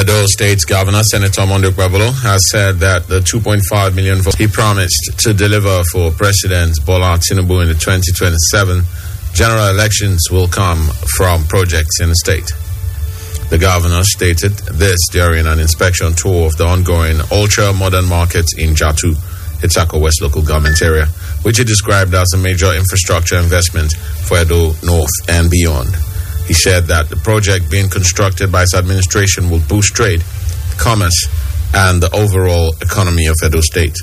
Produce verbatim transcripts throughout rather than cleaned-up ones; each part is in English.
Edo State's Governor, Senator Mondo Gbagbo, has said that the two point five million votes he promised to deliver for President Bola Tinubu in the twenty twenty-seven general elections will come from projects in the state. The governor stated this during an inspection tour of the ongoing ultra-modern market in Jatu, Itako West local government area, which he described as a major infrastructure investment for Edo North and beyond. He said that the project being constructed by his administration will boost trade, commerce, and the overall economy of Edo State.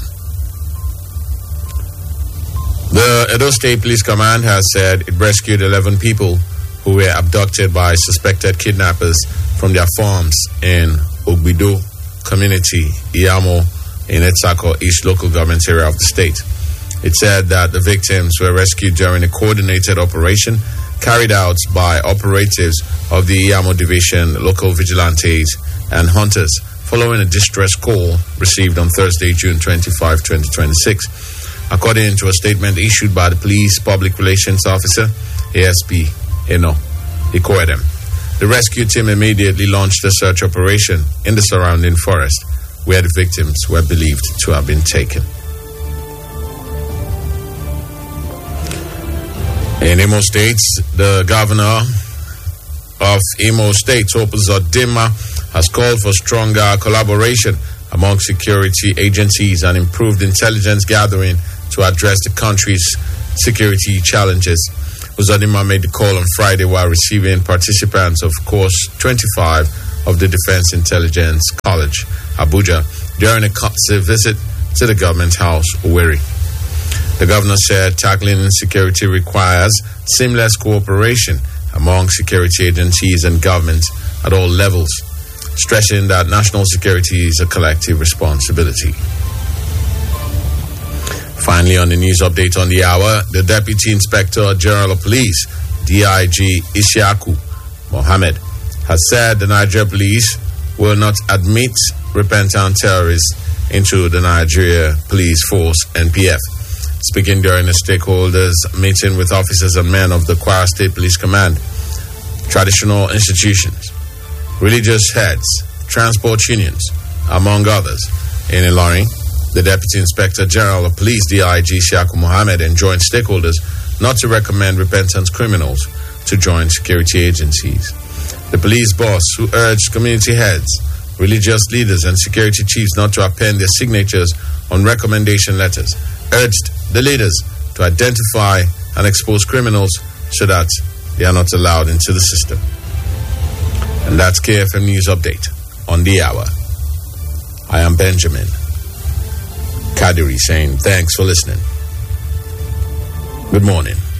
The Edo State Police Command has said it rescued eleven people who were abducted by suspected kidnappers from their farms in Ogbido community, Iyamo, in Etsako East local government area of the state. It said that the victims were rescued during a coordinated operation carried out by operatives of the Iyamo Division, local vigilantes, and hunters, following a distress call received on Thursday, June twenty-fifth, twenty twenty-six. According to a statement issued by the police public relations officer, A S P Eno Ikoedem, the rescue team immediately launched a search operation in the surrounding forest, where the victims were believed to have been taken. In Imo State, the governor of Imo State, Hope Uzodinma, has called for stronger collaboration among security agencies and improved intelligence gathering to address the country's security challenges. Uzodinma made the call on Friday while receiving participants of course twenty-five of the Defense Intelligence College, Abuja, during a visit to the government house, Owerri. The governor said tackling insecurity requires seamless cooperation among security agencies and government at all levels, stressing that national security is a collective responsibility. Finally, on the news update on the hour, the Deputy Inspector General of Police, D I G Isiaku Mohammed, has said the Nigeria Police will not admit repentant terrorists into the Nigeria Police Force, N P F. Speaking during a stakeholders meeting with officers and men of the Kwara State Police Command, traditional institutions, religious heads, transport unions, among others, in Ilorin, the Deputy Inspector General of Police, D I G Isiaku Mohammed, enjoined stakeholders not to recommend repentant criminals to join security agencies. The police boss, who urged community heads, religious leaders, and security chiefs not to append their signatures on recommendation letters, urged the leaders to identify and expose criminals so that they are not allowed into the system. And that's K F M News Update on the hour. I am Benjamin Kadiri saying thanks for listening. Good morning.